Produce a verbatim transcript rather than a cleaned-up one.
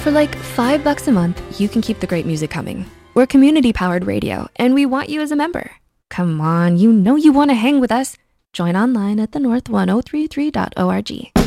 For like five bucks a month, you can keep the great music coming. We're community-powered radio, and we want you as a member. Come on, you know you wanna hang with us. Join online at the north ten thirty-three dot org.